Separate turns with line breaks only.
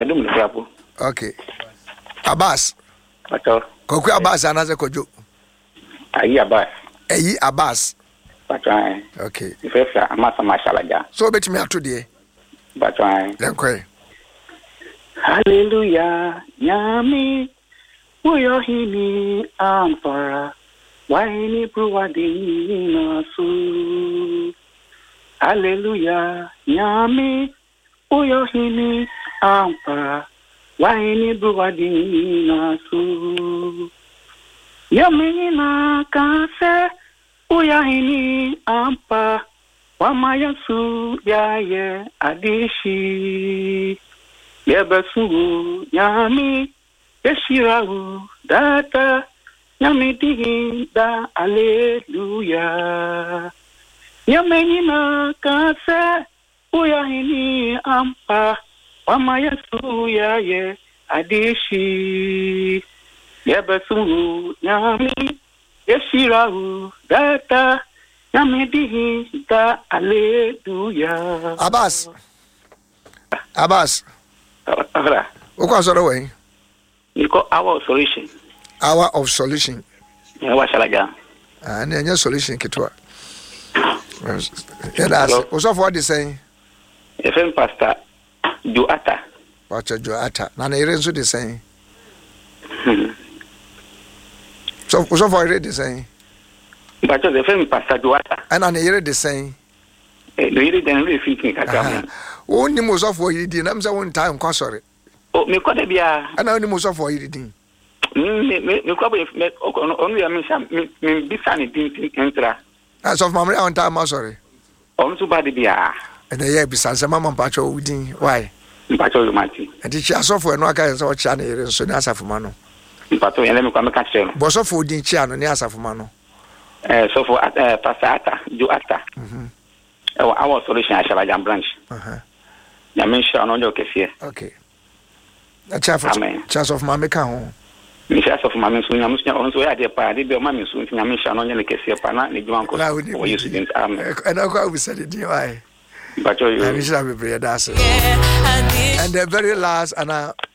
Edum Niapo.
Okay. Abbas.
Pacho.
Koku Abbas anaze kojo.
Ayi Abbas.
Eyi Abbas.
Pacho.
Okay.
Ifefa amasa mashalaja.
So betimi ato de.
Pacho.
Lenkwe.
Hallelujah. Nyami. Uyo hini ampara. Waini bruwadina su. Hallelujah. Nyami. Uyo hini ampara. Waini bruwadina su. Nyami na kase. Uyo hini ampa. Wamaya su yaye adishi. Yebesu nyami. Yeshirahu data nyamidihi da hallelujah nyamenina kase uyahini ampa wamayesu yaye adishi yebesu nyami Yeshirahu data nyamidihi da hallelujah.
Abbas Ukwa soro we
Niko hour of solution.
Hour of solution.
Wa shalaja.
Na enya solution kitwa. Yes. Oso for the saying.
FM pastor Joata.
Pastor Joata. Na ere nso the saying. So oso for ere the saying.
But the FM pastor Joata.
And na ere the saying.
Do you then really thinking kakam.
Won ni oso for yidi na mse won time kwa sorry.
Oh, me kwade bia.
Ana oni mo so for yidin.
Me kwabo me onu ya me bisa ni din entra.
As of mama on time sorry.
Onu so bad bia.
And yeah bisa se mama mpacho udin. Why?
Mpacho you mati.
And ti chia so for no aka so chia na ere so ni asafuma no.
Mpacho yele me kwa me ka che no.
Bo so for udin chia no ni asafuma no.
So for pasata Joata. Our solution Ashalaja branch. Ya mention on your case.
Okay. A chance of Mamma Cajon.
Chance of Mamma Soon, I'm also at the party, the Mamma Soon, I mention on your case, Pana, the Granco, or you didn't. And
I go said it, DI.
But you
shall be brave, and the very last, and